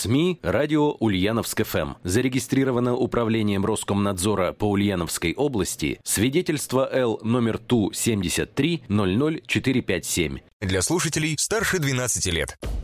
СМИ «Радио Ульяновск-ФМ». Зарегистрировано Управлением Роскомнадзора по Ульяновской области свидетельство Л номер ТУ 73 00457. Для слушателей старше 12 лет.